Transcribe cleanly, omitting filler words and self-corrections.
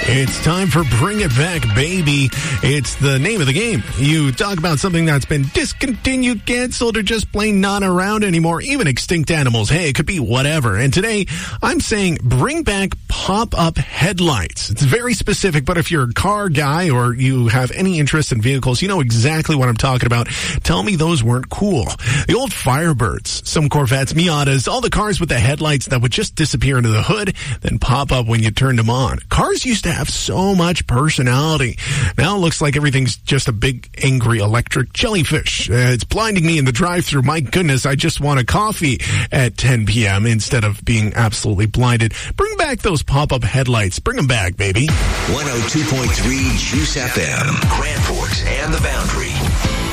It's time for Bring It Back, Baby. It's the name of the game. You talk about something that's been discontinued, canceled, or just plain not around anymore, even extinct animals. Hey, it could be whatever. And today, I'm saying bring back pop-up headlights. It's very specific, but if you're a car guy or you have any interest in vehicles, you know exactly what I'm talking about. Tell me those weren't cool. The old Firebirds, some Corvettes, Miatas, all the cars with the headlights that would just disappear into the hood, then pop up when you turned them on. Cars used to have so much personality. Now it looks like everything's just a big, angry electric jellyfish. It's blinding me in the drive-thru. My goodness, I just want a coffee at 10 p.m. instead of being absolutely blinded. Bring back those pop-up headlights. Bring them back, baby. 102.3 Juice FM, Grand Forks and the Boundary.